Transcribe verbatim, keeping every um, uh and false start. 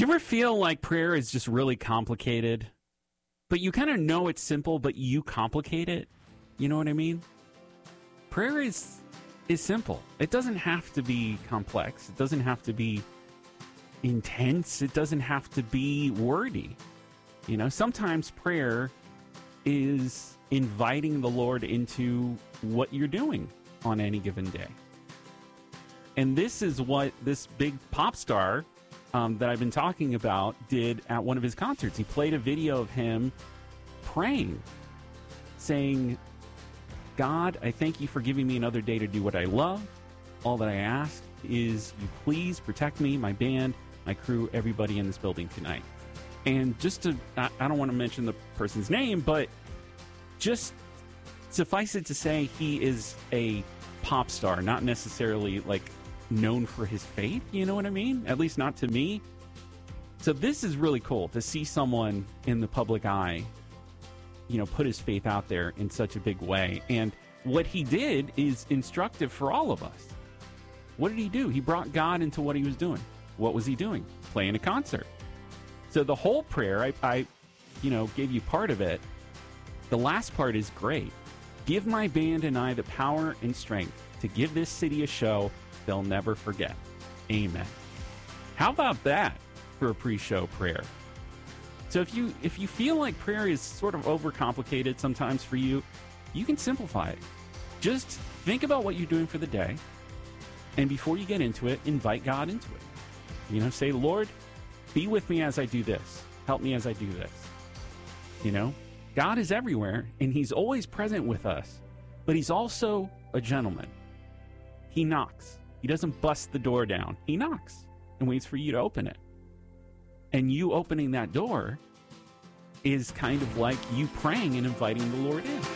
Do you ever feel like prayer is just really complicated, but you kind of know it's simple, but you complicate it? You know what I mean? Prayer is is simple. It doesn't have to be complex. It doesn't have to be intense. It doesn't have to be wordy. You know, sometimes prayer is inviting the Lord into what you're doing on any given day. And this is what this big pop star um, that I've been talking about did at one of his concerts. He played a video of him praying, saying, God, I thank you for giving me another day to do what I love. All that I ask is you please protect me, my band, my crew, everybody in this building tonight. And just to, I, I don't want to mention the person's name, but just suffice it to say he is a pop star, not necessarily like known for his faith, you know what I mean? At least not to me. So this is really cool to see someone in the public eye, you know, put his faith out there in such a big way. And what he did is instructive for all of us. What did he do? He brought God into what he was doing. What was he doing? Playing a concert. So the whole prayer, I, I you know, gave you part of it. The last part is great. Give my band and I the power and strength to give this city a show they'll never forget. Amen. How about that for a pre-show prayer? So if you if you feel like prayer is sort of overcomplicated sometimes for you, you can simplify it. Just think about what you're doing for the day, and before you get into it, invite God into it. You know, say, Lord, be with me as I do this. Help me as I do this. You know, God is everywhere, and he's always present with us, but he's also a gentleman. He knocks. He doesn't bust the door down. He knocks and waits for you to open it. And you opening that door is kind of like you praying and inviting the Lord in.